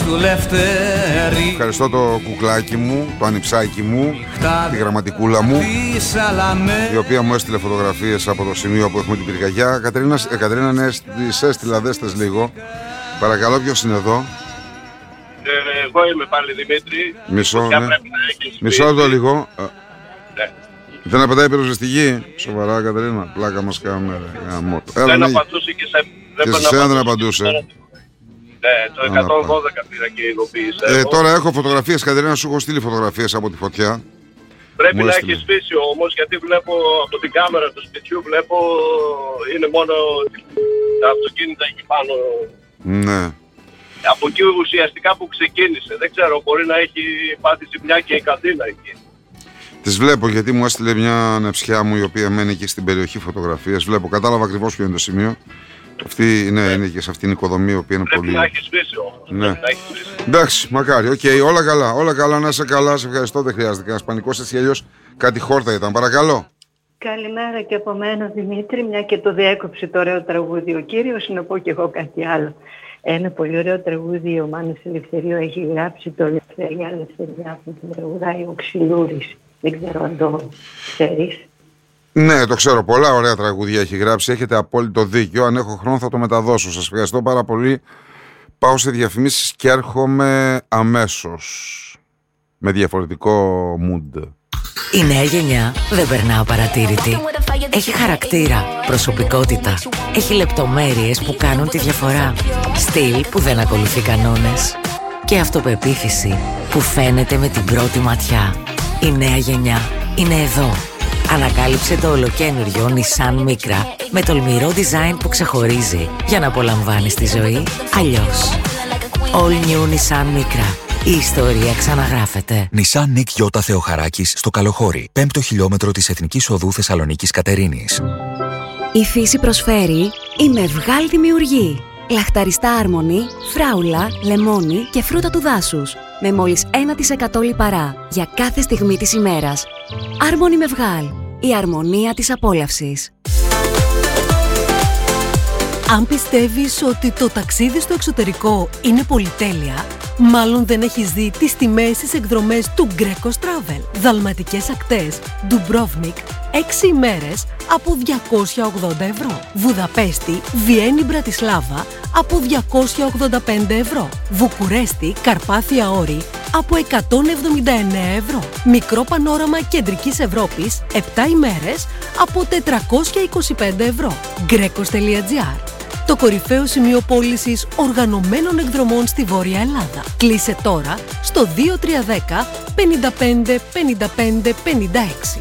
του Λευτέρη. Ευχαριστώ το κουκλάκι μου, το ανιψάκι μου, τη γραμματικούλα μου, η οποία μου έστειλε φωτογραφίες από το σημείο που έχουμε την πυρκαγιά. Κατερίνα, ναι, τις έστειλα, δέστες λίγο. Παρακαλώ, ποιος είναι εδώ? Εγώ είμαι πάλι, Δημήτρη. Μισό λεπτό λίγο. Ναι. Δεν απαντάει η πυροσβεστική? Σοβαρά, Κατερίνα, πλάκα μας κάνουμε. Δεν απαντούσε και σε σένα δεν απαντούσε. Ναι, το 112 πήρα και ειδοποίησα. Τώρα έχω φωτογραφίες, Κατερίνα, σου έχω στείλει φωτογραφίες από τη φωτιά. Πρέπει να έχει σβήσει όμως, γιατί βλέπω από την κάμερα του σπιτιού, βλέπω είναι μόνο τα αυτοκίνητα εκεί πάνω. Ναι. Από εκεί ουσιαστικά που ξεκίνησε. Δεν ξέρω, μπορεί να έχει πάθει ζημιά και η καντίνα εκεί. Τις βλέπω, γιατί μου έστειλε μια νεψιά μου η οποία μένει εκεί στην περιοχή φωτογραφίες. Βλέπω, κατάλαβα ακριβώς ποιο είναι το σημείο. Αυτή είναι και σε αυτήν την οικοδομή, η οποία είναι πρέπει πολύ. Να έχει σβήσει όμως. Ναι. Πρέπει να έχει σβήσει. Εντάξει, μακάρι, όλα καλά. Όλα καλά, να είσαι καλά. Σε ευχαριστώ, δεν χρειάζεται κανένα πανικός, έτσι κι αλλιώς κάτι χόρτα ήταν. Παρακαλώ. Καλημέρα και από μένα, Δημήτρη, μια και το διέκοψε το ωραίο τραγούδι ο κύριος, να πω και εγώ κάτι άλλο. Ένα πολύ ωραίο τραγούδι ο Μάνος Ελευθερίου έχει γράψει, το Ελευθερία, Ελευθεριά, που την τραγουδάει ο Ξυλούρης. Δεν ξέρω αν το ξέρεις. Ναι, το ξέρω. Πολλά ωραία τραγούδια έχει γράψει. Έχετε απόλυτο δίκιο. Αν έχω χρόνο θα το μεταδώσω. Σας ευχαριστώ πάρα πολύ. Πάω σε διαφημίσεις και έρχομαι αμέσως. Με διαφορετικό mood. Η νέα γενιά δεν περνά απαρατήρητη. Έχει χαρακτήρα, προσωπικότητα. Έχει λεπτομέρειες που κάνουν τη διαφορά. Στυλ που δεν ακολουθεί κανόνες. Και αυτοπεποίθηση που φαίνεται με την πρώτη ματιά. Η νέα γενιά είναι εδώ. Ανακάλυψε το ολοκαίνουργιο Nissan Micra με τολμηρό design που ξεχωρίζει για να απολαμβάνεις τη ζωή αλλιώς. All new Nissan Micra. Η ιστορία ξαναγράφεται. Nissan Nick Γιώτα Θεοχαράκης στο Καλοχώρι, 5ο χιλιόμετρο της Εθνικής Οδού Θεσσαλονίκης Κατερίνης. Η φύση προσφέρει η Μευγάλ δημιουργεί. Λαχταριστά άρμονη, φράουλα, λεμόνι και φρούτα του δάσους. Με μόλις 1% λιπαρά για κάθε στιγμή της ημέρας. Άρμονη Μευγάλ. Η αρμονία της απόλαυσης. Αν πιστεύεις ότι το ταξίδι στο εξωτερικό είναι πολυτέλεια, μάλλον δεν έχεις δει τις τιμές στις εκδρομές του Greco Travel. Δαλματικές ακτές, Dubrovnik, 6 ημέρες από 280 ευρώ. Βουδαπέστη, Βιέννη, Μπρατισλάβα από 285 ευρώ. Βουκουρέστη, Καρπάθια Όρη από 179 ευρώ. Μικρό πανόραμα Κεντρικής Ευρώπης, 7 ημέρες από 425 ευρώ. Grecos.gr. Το κορυφαίο σημείο πώλησης οργανωμένων εκδρομών στη Βόρεια Ελλάδα. Κλείσε τώρα στο 2310 55 55 56.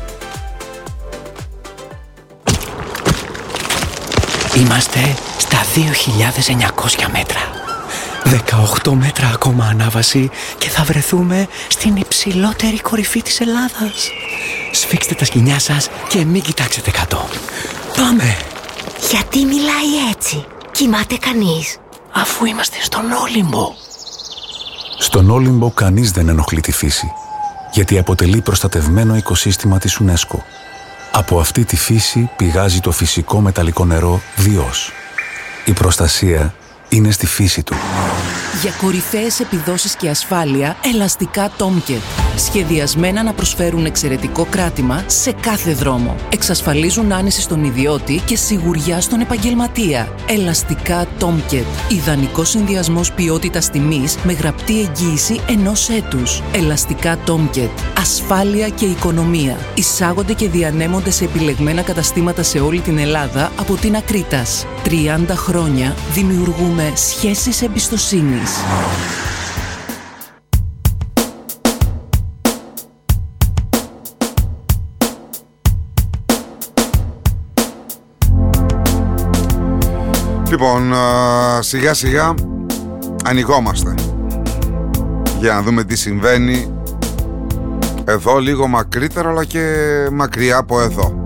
Είμαστε στα 2.900 μέτρα. 18 μέτρα ακόμα ανάβαση και θα βρεθούμε στην υψηλότερη κορυφή της Ελλάδας. Σφίξτε τα σκοινιά σας και μην κοιτάξετε κάτω. Πάμε! Γιατί μιλάει έτσι? Κοιμάται κανείς? Αφού είμαστε στον Όλυμπο. Στον Όλυμπο κανείς δεν ενοχλεί τη φύση, γιατί αποτελεί προστατευμένο οικοσύστημα της UNESCO. Από αυτή τη φύση πηγάζει το φυσικό μεταλλικό νερό Διός. Η προστασία είναι στη φύση του. Για κορυφαίες επιδόσεις και ασφάλεια, ελαστικά Tomcat. Σχεδιασμένα να προσφέρουν εξαιρετικό κράτημα σε κάθε δρόμο. Εξασφαλίζουν άνεση στον ιδιώτη και σιγουριά στον επαγγελματία. Ελαστικά Tomcat. Ιδανικός συνδυασμός ποιότητας τιμής με γραπτή εγγύηση 1 έτους. Ελαστικά Tomcat. Ασφάλεια και οικονομία. Εισάγονται και διανέμονται σε επιλεγμένα καταστήματα σε όλη την Ελλάδα από την Ακρίτας. 30 χρόνια δημιουργούμε σχέσεις εμπιστοσύνης. Λοιπόν, σιγά σιγά ανοιγόμαστε για να δούμε τι συμβαίνει εδώ, λίγο μακρύτερα αλλά και μακριά από εδώ.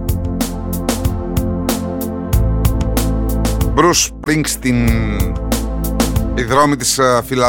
Bruce Springsteen, οι δρόμοι της Φιλαδέλφειας.